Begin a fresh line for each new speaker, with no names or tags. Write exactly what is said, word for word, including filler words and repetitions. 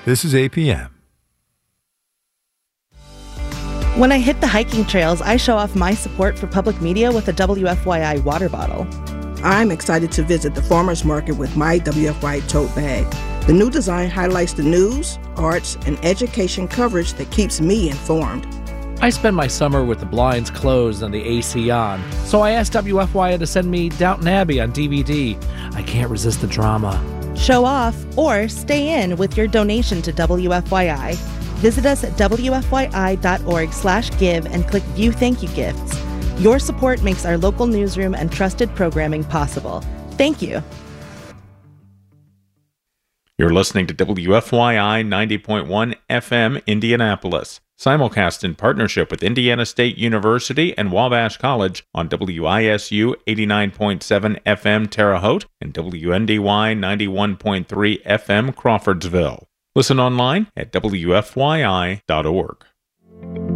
This is A P M.
When I hit the hiking trails, I show off my support for public media with a W F Y I water bottle.
I'm excited to visit the farmer's market with my W F Y I tote bag. The new design highlights the news, arts, and education coverage that keeps me informed.
I spend my summer with the blinds closed and the A C on, so I asked W F Y I to send me Downton Abbey on D V D. I can't resist the drama.
Show off or stay in with your donation to W F Y I. Visit us at W F Y I dot org slash give and click View Thank You Gifts. Your support makes our local newsroom and trusted programming possible. Thank you.
You're listening to W F Y I ninety point one F M Indianapolis, simulcast in partnership with Indiana State University and Wabash College on W I S U eighty-nine point seven F M Terre Haute and W N D Y ninety-one point three F M Crawfordsville. Listen online at W F Y I dot org.